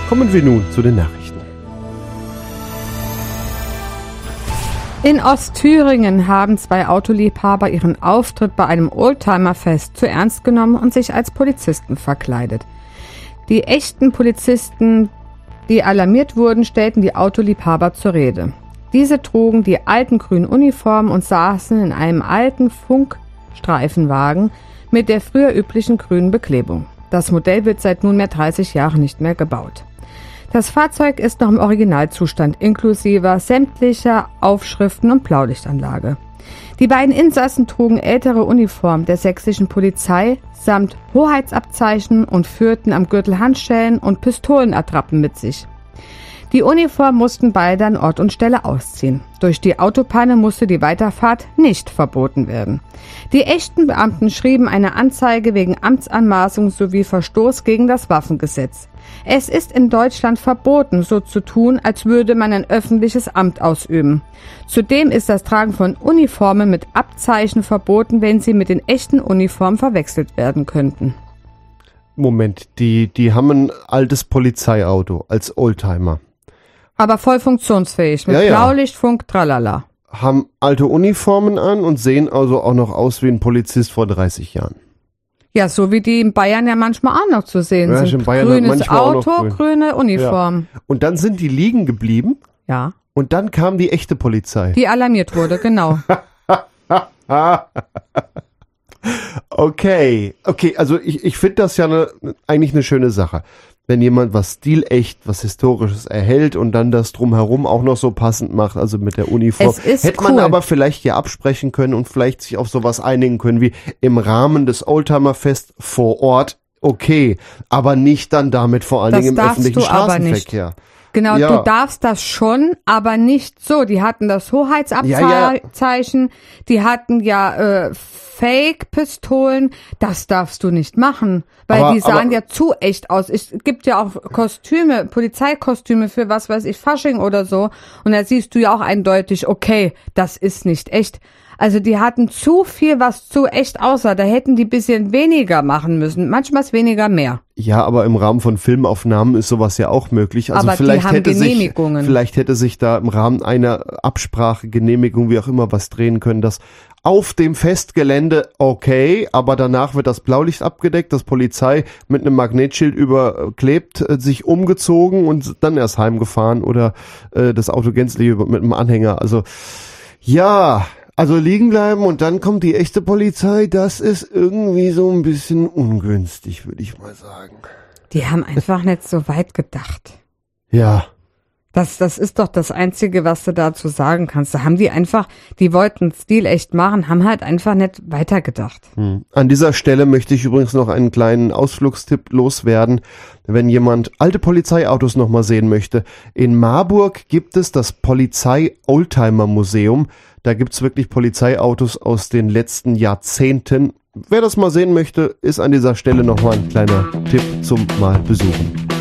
Kommen wir nun zu den Nachrichten. In Ostthüringen haben 2 Autoliebhaber ihren Auftritt bei einem Oldtimerfest zu ernst genommen und sich als Polizisten verkleidet. Die echten Polizisten, die alarmiert wurden, stellten die Autoliebhaber zur Rede. Diese trugen die alten grünen Uniformen und saßen in einem alten Funkstreifenwagen mit der früher üblichen grünen Beklebung. Das Modell wird seit nunmehr 30 Jahren nicht mehr gebaut. Das Fahrzeug ist noch im Originalzustand, inklusive sämtlicher Aufschriften und Blaulichtanlage. Die beiden Insassen trugen ältere Uniformen der sächsischen Polizei samt Hoheitsabzeichen und führten am Gürtel Handschellen und Pistolenattrappen mit sich. Die Uniformen mussten beide an Ort und Stelle ausziehen. Durch die Autopanne musste die Weiterfahrt nicht verboten werden. Die echten Beamten schrieben eine Anzeige wegen Amtsanmaßung sowie Verstoß gegen das Waffengesetz. Es ist in Deutschland verboten, so zu tun, als würde man ein öffentliches Amt ausüben. Zudem ist das Tragen von Uniformen mit Abzeichen verboten, wenn sie mit den echten Uniformen verwechselt werden könnten. Moment, die haben ein altes Polizeiauto als Oldtimer. Aber voll funktionsfähig, mit Blaulicht, Funk, tralala. Haben alte Uniformen an und sehen also auch noch aus wie ein Polizist vor 30 Jahren. Ja, so wie die in Bayern ja manchmal auch noch zu sehen sind. In Bayern grünes Auto, grüne Uniform. Ja. Und dann sind die liegen geblieben. Ja. Und dann kam die echte Polizei. Die alarmiert wurde, genau. Okay, also ich finde das ja eigentlich eine schöne Sache. Wenn jemand was stilecht, was Historisches erhält und dann das drumherum auch noch so passend macht, also mit der Uniform. Hätte man aber vielleicht hier absprechen können und vielleicht sich auf sowas einigen können wie im Rahmen des Oldtimerfest vor Ort, okay, aber nicht dann damit vor allen Dingen im öffentlichen Straßenverkehr. Genau, ja. Du darfst das schon, aber nicht so. Die hatten das Hoheitsabzeichen, die hatten Fake-Pistolen, das darfst du nicht machen, weil die sahen ja zu echt aus. Es gibt ja auch Kostüme, Polizeikostüme für was weiß ich, Fasching oder so. Und da siehst du ja auch eindeutig, okay, das ist nicht echt. Also die hatten zu viel, was zu echt aussah. Da hätten die bisschen weniger machen müssen. Manchmal ist weniger mehr. Ja, aber im Rahmen von Filmaufnahmen ist sowas ja auch möglich. Also aber vielleicht die haben Genehmigungen. Vielleicht hätte sich da im Rahmen einer Absprache, Genehmigung, wie auch immer, was drehen können, dass auf dem Festgelände okay, aber danach wird das Blaulicht abgedeckt, das Polizei mit einem Magnetschild überklebt, sich umgezogen und dann erst heimgefahren oder das Auto gänzlich mit einem Anhänger. Also ja, also liegen bleiben und dann kommt die echte Polizei, das ist irgendwie so ein bisschen ungünstig, würde ich mal sagen. Die haben einfach nicht so weit gedacht. Ja. Das ist doch das Einzige, was du dazu sagen kannst. Da haben die wollten stilecht machen, haben halt einfach nicht weitergedacht. An dieser Stelle möchte ich übrigens noch einen kleinen Ausflugstipp loswerden. Wenn jemand alte Polizeiautos nochmal sehen möchte, in Marburg gibt es das Polizei-Oldtimer-Museum. Da gibt's wirklich Polizeiautos aus den letzten Jahrzehnten. Wer das mal sehen möchte, ist an dieser Stelle nochmal ein kleiner Tipp zum mal besuchen.